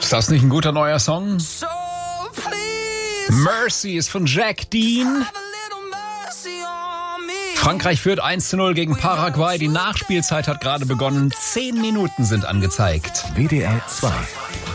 Ist das nicht ein guter neuer Song? So please, Mercy ist von Jack Dean. have a little mercy on me. Frankreich führt 1:0 gegen Paraguay. Die Nachspielzeit hat gerade begonnen. 10 Minuten sind angezeigt. WDR 2